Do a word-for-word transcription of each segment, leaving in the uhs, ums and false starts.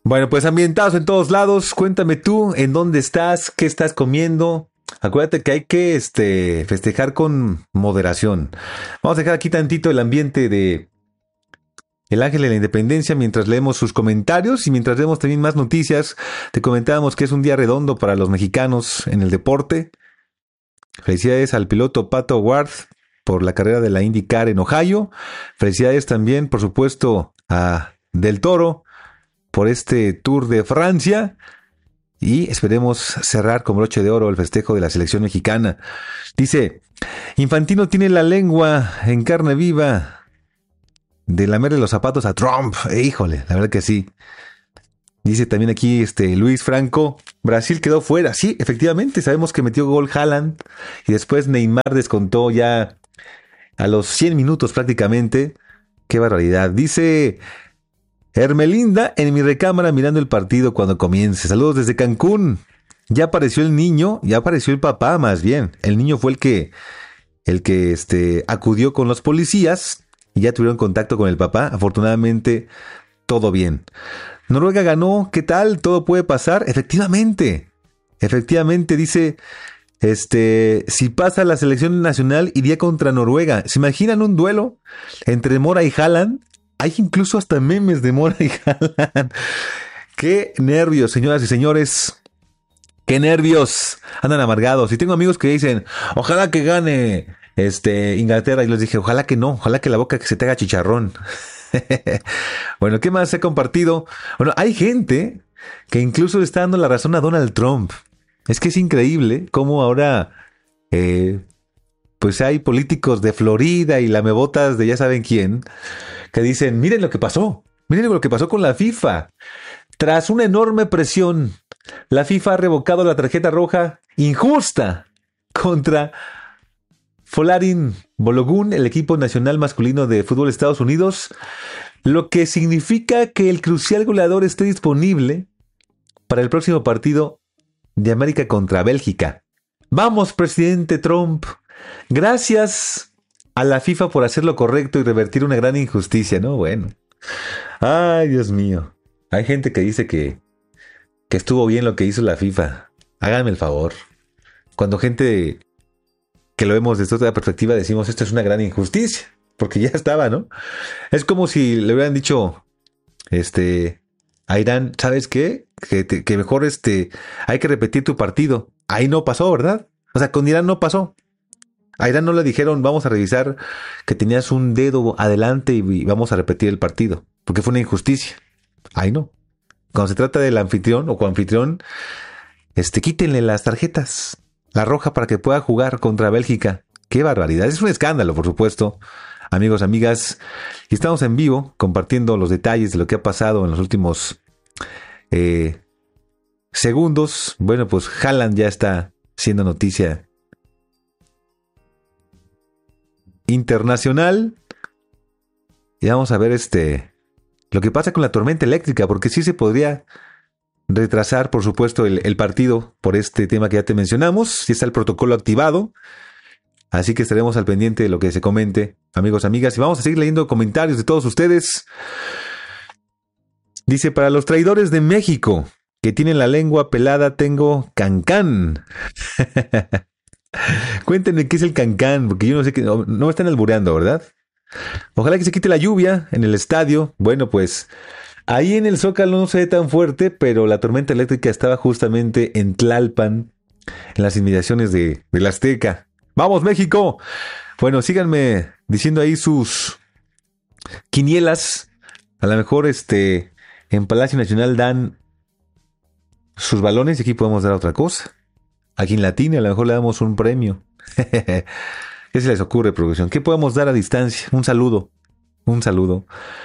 Bueno, pues ambientados en todos lados. Cuéntame tú, ¿en dónde estás? ¿Qué estás comiendo? Acuérdate que hay que este, festejar con moderación. Vamos a dejar aquí tantito el ambiente de El Ángel de la Independencia mientras leemos sus comentarios y mientras vemos también más noticias. Te comentábamos que es un día redondo para los mexicanos en el deporte. Felicidades al piloto Pato Ward por la carrera de la IndyCar en Ohio. Felicidades también, por supuesto, a Del Toro por este Tour de Francia. Y esperemos cerrar con broche de oro el festejo de la selección mexicana. Dice, Infantino tiene la lengua en carne viva de lamerle los zapatos a Trump. Eh, híjole, la verdad que sí. Dice también aquí este Luis Franco, Brasil quedó fuera. Sí, efectivamente, sabemos que metió gol Haaland y después Neymar descontó ya a los cien minutos prácticamente. Qué barbaridad. Dice Hermelinda, en mi recámara mirando el partido cuando comience. Saludos desde Cancún. Ya apareció el niño, ya apareció el papá más bien. El niño fue el que, el que este, acudió con los policías y ya tuvieron contacto con el papá. Afortunadamente, todo bien. Noruega ganó, ¿qué tal? ¿Todo puede pasar? Efectivamente, efectivamente, dice, este, si pasa la selección nacional, iría contra Noruega. ¿Se imaginan un duelo entre Mora y Haaland? Hay incluso hasta memes de Mora y Haaland. ¡Qué nervios, señoras y señores! ¡Qué nervios! Andan amargados. Y tengo amigos que dicen, ojalá que gane este, Inglaterra. Y les dije, ojalá que no, ojalá que la boca que se te haga chicharrón. Bueno, ¿qué más he compartido? Bueno, hay gente que incluso le está dando la razón a Donald Trump. Es que es increíble cómo ahora eh, pues hay políticos de Florida y lamebotas de ya saben quién que dicen, miren lo que pasó, miren lo que pasó con la FIFA. Tras una enorme presión, la FIFA ha revocado la tarjeta roja injusta contra Folarin Balogun, el equipo nacional masculino de fútbol de Estados Unidos, lo que significa que el crucial goleador esté disponible para el próximo partido de América contra Bélgica. Vamos, presidente Trump. Gracias a la FIFA por hacer lo correcto y revertir una gran injusticia, ¿no? Bueno. Ay, Dios mío. Hay gente que dice que, que estuvo bien lo que hizo la FIFA. Háganme el favor. Cuando gente que lo vemos desde otra perspectiva decimos esto es una gran injusticia, porque ya estaba, ¿no? Es como si le hubieran dicho este, a Irán, ¿sabes qué? Que, te, que mejor este, hay que repetir tu partido. Ahí no pasó, ¿verdad? O sea, con Irán no pasó. A Irán no le dijeron, vamos a revisar que tenías un dedo adelante y, y vamos a repetir el partido, porque fue una injusticia. Ahí no. Cuando se trata del anfitrión o coanfitrión, este, quítenle las tarjetas. La roja para que pueda jugar contra Bélgica. ¡Qué barbaridad! Es un escándalo, por supuesto. Amigos, amigas. Y estamos en vivo compartiendo los detalles de lo que ha pasado en los últimos eh, segundos. Bueno, pues Haaland ya está siendo noticia internacional. Y vamos a ver este lo que pasa con la tormenta eléctrica, porque sí se podría retrasar, por supuesto, el, el partido por este tema que ya te mencionamos. Ya está el protocolo activado. Así que estaremos al pendiente de lo que se comente, amigos, amigas. Y vamos a seguir leyendo comentarios de todos ustedes. Dice, para los traidores de México que tienen la lengua pelada, tengo cancán. Cuéntenme qué es el cancán, porque yo no sé qué. No, no me están albureando, ¿verdad? Ojalá que se quite la lluvia en el estadio. Bueno, pues ahí en el Zócalo no se ve tan fuerte, pero la tormenta eléctrica estaba justamente en Tlalpan, en las inmediaciones de, de la Azteca. ¡Vamos, México! Bueno, síganme diciendo ahí sus quinielas. A lo mejor este en Palacio Nacional dan sus balones y aquí podemos dar otra cosa. Aquí en Latina a lo mejor le damos un premio. ¿Qué se les ocurre, producción? ¿Qué podemos dar a distancia? Un saludo. Un saludo.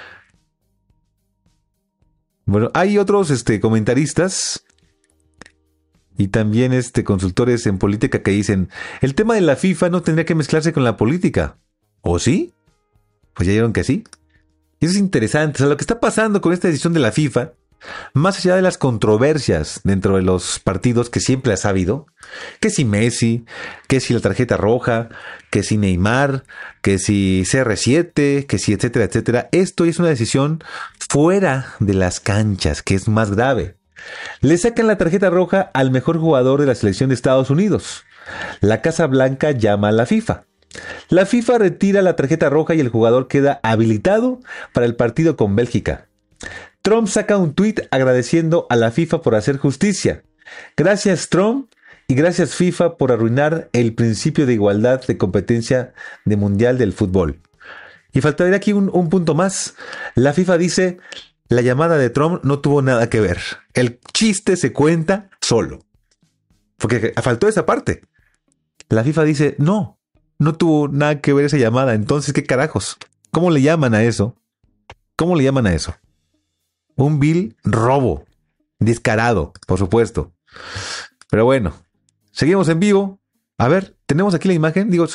Bueno, hay otros este, comentaristas y también este, consultores en política que dicen, el tema de la FIFA no tendría que mezclarse con la política. ¿O sí? Pues ya vieron que sí. Y eso es interesante. O sea, lo que está pasando con esta decisión de la FIFA más allá de las controversias dentro de los partidos que siempre ha habido, que si Messi, que si la tarjeta roja, que si Neymar, que si C R siete, que si etcétera, etcétera, esto es una decisión fuera de las canchas, que es más grave. Le sacan la tarjeta roja al mejor jugador de la selección de Estados Unidos. La Casa Blanca llama a la FIFA. La FIFA retira la tarjeta roja y el jugador queda habilitado para el partido con Bélgica. Trump saca un tuit agradeciendo a la FIFA por hacer justicia. Gracias Trump y gracias FIFA por arruinar el principio de igualdad de competencia de mundial del fútbol. Y faltaría aquí un, un punto más. La FIFA dice, la llamada de Trump no tuvo nada que ver. El chiste se cuenta solo. Porque faltó esa parte. La FIFA dice, no. No tuvo nada que ver esa llamada. Entonces, ¿qué carajos? ¿Cómo le llaman a eso? ¿Cómo le llaman a eso? Un vil robo. Descarado, por supuesto. Pero bueno, seguimos en vivo. A ver, tenemos aquí la imagen. Digo,